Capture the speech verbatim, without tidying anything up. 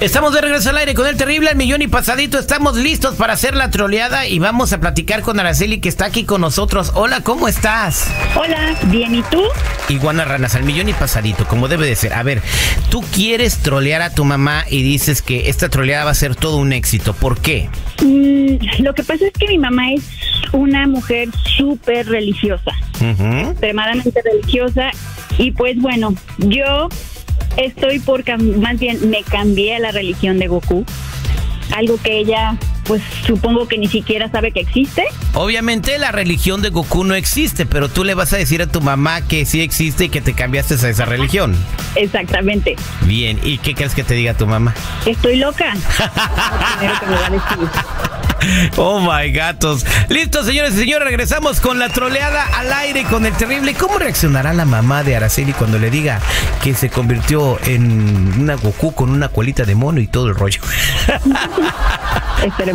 Estamos de regreso al aire con el terrible al millón y pasadito. Estamos listos para hacer la troleada y vamos a platicar con Araceli, que está aquí con nosotros. Hola, ¿cómo estás? Hola, bien, ¿y tú? Iguana Ranas, al millón y pasadito, como debe de ser. A ver, tú quieres trolear a tu mamá y dices que esta troleada va a ser todo un éxito. ¿Por qué? Mm, lo que pasa es que mi mamá es una mujer súper religiosa, Uh-huh. extremadamente religiosa, y pues bueno, yo estoy por, cam- más bien me cambié a la religión de Goku, algo que ella, pues supongo que ni siquiera sabe que existe. Obviamente la religión de Goku no existe, pero tú le vas a decir a tu mamá que sí existe y que te cambiaste a esa religión. Exactamente. Bien, ¿y qué crees que te diga tu mamá? Estoy loca. Lo primero que me va a decir. Oh my gatos. Listo, señores y señores, regresamos con la troleada al aire con el terrible. ¿Cómo reaccionará la mamá de Araceli cuando le diga que se convirtió en una Goku con una colita de mono y todo el rollo? Esperemos.